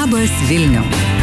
Labas Vilniau.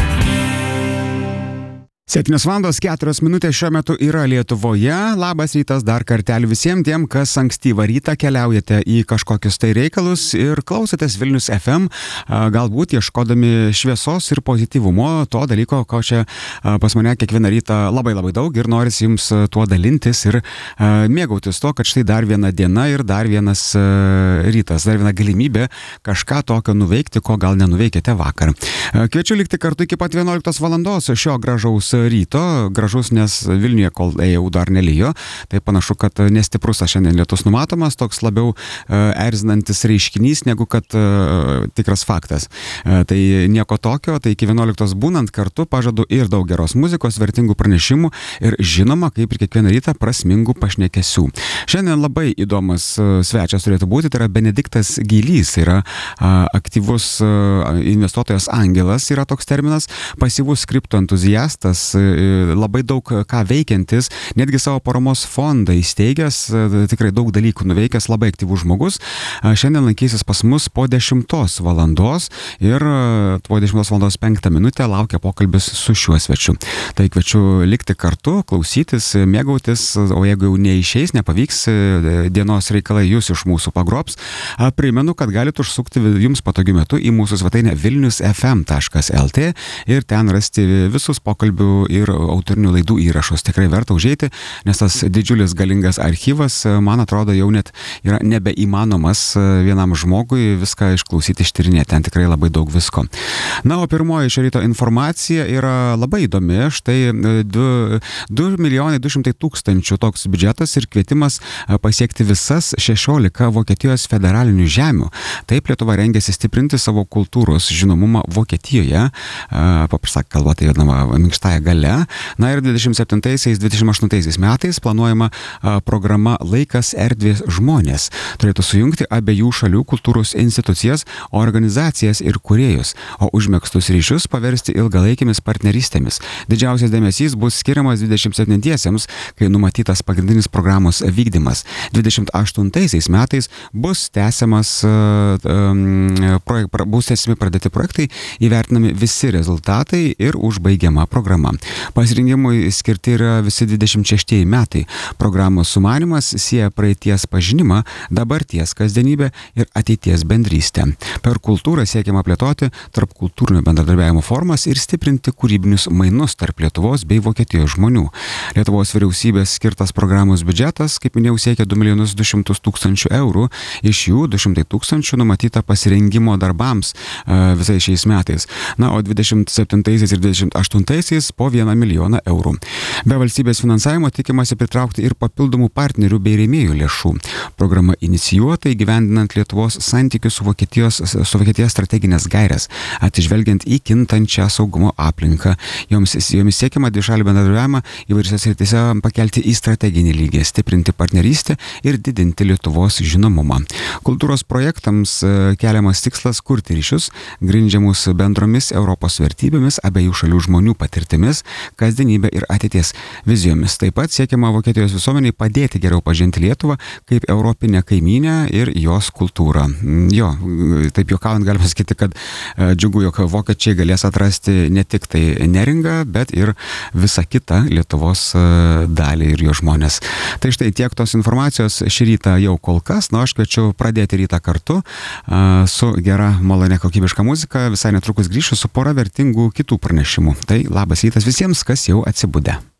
7:04 šiuo metu yra Lietuvoje. Labas rytas dar kartelį visiems tiem, kas ankstyvą rytą keliaujate į kažkokius tai reikalus ir klausotės Vilnius FM, galbūt ieškodami šviesos ir pozityvumo, to dalyko, ko čia pas mane kiekvieną rytą labai daug ir norisi jums tuo dalintis ir mėgautis to, kad štai dar viena diena ir dar vienas rytas, dar viena galimybė kažką tokio nuveikti, ko gal nenuveikėte vakar. Kviečiu likti kartu iki pat 11 valandos šio gražaus ryto, gražus, nes Vilniuje kol ėjau dar nelijo, tai panašu, kad nestiprus šiandien lietus numatomas, toks labiau erzinantis reiškinys, negu kad tikras faktas. Tai nieko tokio, tai iki 11 būnant kartu pažadu ir daug geros muzikos, vertingų pranešimų ir žinoma, kaip ir kiekvieną rytą, prasmingų pašnekesių. Šiandien labai įdomus svečias turėtų būti, tai yra Benediktas Gylys, yra aktyvus investuotojas angelas, yra toks terminas, pasyvus kripto entuziastas, labai daug ką veikiantis, netgi savo paramos fondą įsteigęs, tikrai daug dalykų nuveikęs, labai aktyvus žmogus. Šiandien lankysis pas mus po 10 valandos ir po 10 valandos 5 minutę laukia pokalbis su šiuo svečiu. Tai kviečiu likti kartu, klausytis, mėgautis, o jeigu jau neišeis, nepavyks, dienos reikalai jūs iš mūsų pagrobs. Primenu, kad galite užsukti jums patogiu metu į mūsų svetainę vilniusfm.lt ir ten rasti visus pokalbių ir autorinių laidų įrašus. Tikrai verta užeiti, nes tas didžiulis galingas archyvas, man atrodo, jau net yra nebeįmanomas vienam žmogui viską išklausyti, ištyrinėti. Ten tikrai labai daug visko. Na, o pirmoji šio ryto informacija yra labai įdomi. Štai 2,2 toks biudžetas ir kvietimas pasiekti visas 16 Vokietijos federalinių žemių. Taip Lietuva rengiasi stiprinti savo kultūros žinomumą Vokietijoje. Paprastai kalba, tai vadinama minkštąja galia. Na ir 27-28 metais planuojama programa Laikas, erdvės, žmonės. Turėtų sujungti abiejų šalių kultūros institucijas, organizacijas ir kūrėjus, o užmegztus ryšius paversti ilgalaikėmis partnerystėmis. Didžiausias dėmesys bus skiriamas 27-iesiems, kai numatytas pagrindinis programos vykdymas. 28 metais bus tęsiami pradėti projektai, įvertinami visi rezultatai ir užbaigiama programa. Pasirinkimui skirti yra visi 26 metai. Programos sumanymas sieja praeities pažinimą, dabarties kasdienybę ir ateities bendrystę. Per kultūrą siekiama plėtoti tarp kultūrinio bendradarbiavimo formas ir stiprinti kūrybinius mainus tarp Lietuvos bei Vokietijos žmonių. Lietuvos vyriausybės skirtas programos biudžetas, kaip minėjau, siekia 2,2 eurų, iš jų 200 000 numatyta pasirengimo darbams visais šiais metais. Na, o 27 ir 28 po 1 milijoną eurų. Be valstybės finansavimo tikimasi pritraukti ir papildomų partnerių bei rėmėjų lėšų. Programa inicijuota įgyvendinant Lietuvos santykius su Vokietijos strateginės gaires, atsižvelgiant į kintančią saugumo aplinką. Jomis siekiama dvišalį bendradarbiavimą įvairiose srityse pakelti į strateginį lygį, stiprinti partnerystę ir didinti Lietuvos žinomumą. Kultūros projektams keliamas tikslas kurti ryšius, grindžiamus bendromis Europos vertybėmis, abiejų šalių žmonių patirtimis, kasdienybė ir ateities vizijomis. Taip pat siekiama Vokietijos visuomeniai padėti geriau pažinti Lietuvą kaip europinę kaimynę ir jos kultūrą. Jo, taip juokaujant galima sakyti, kad džiugu, jog vokiečiai galės atrasti ne tik tai Neringą, bet ir visą kitą Lietuvos dalį ir jo žmonės. Tai štai tiek tos informacijos šį rytą jau kol kas, aš kviečiu pradėti rytą kartu su gera, malonė, kokybiška muzika. Visai netrukus grįšiu su pora vertingų kitų pranešimų. Tai labas rytas visiems, kas jau atsibudę.